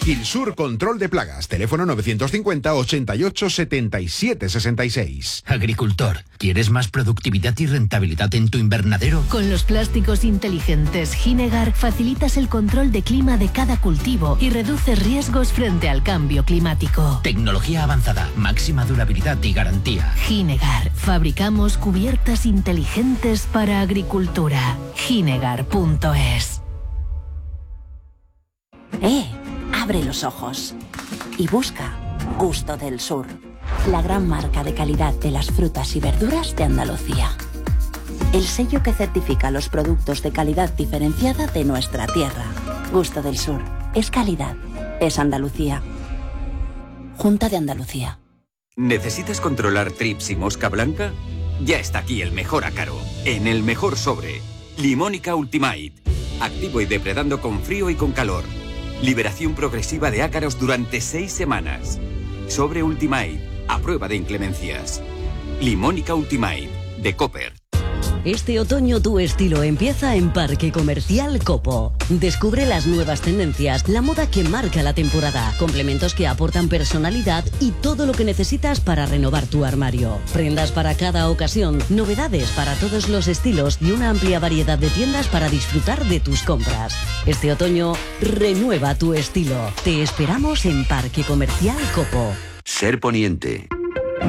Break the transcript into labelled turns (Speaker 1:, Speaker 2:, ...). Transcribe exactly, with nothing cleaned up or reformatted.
Speaker 1: Quilsur Control de Plagas. Teléfono novecientos cincuenta, ochenta y ocho, setenta y siete, sesenta y seis.
Speaker 2: Agricultor, ¿quieres más productividad y rentabilidad en tu invernadero?
Speaker 3: Con los plásticos inteligentes Ginegar facilitas el control de clima de cada cultivo y reduces riesgos frente al cambio climático.
Speaker 2: Tecnología avanzada, máxima durabilidad y garantía.
Speaker 3: Ginegar. Fabricamos cubiertas inteligentes para agricultura. Ginegar punto es.
Speaker 4: ¡Eh! Abre los ojos y busca Gusto del Sur, la gran marca de calidad de las frutas y verduras de Andalucía. El sello que certifica los productos de calidad diferenciada de nuestra tierra. Gusto del Sur. Es calidad. Es Andalucía. Junta de Andalucía.
Speaker 5: ¿Necesitas controlar trips y mosca blanca? Ya está aquí el mejor ácaro, en el mejor sobre. Limónica Ultimate. Activo y depredando con frío y con calor. Liberación progresiva de ácaros durante seis semanas. Sobre Ultimate, a prueba de inclemencias. Limónica Ultimate, de Copper.
Speaker 6: Este otoño tu estilo empieza en Parque Comercial Copo. Descubre las nuevas tendencias, la moda que marca la temporada, complementos que aportan personalidad y todo lo que necesitas para renovar tu armario. Prendas para cada ocasión, novedades para todos los estilos y una amplia variedad de tiendas para disfrutar de tus compras. Este otoño, renueva tu estilo. Te esperamos en Parque Comercial Copo.
Speaker 7: Ser Poniente.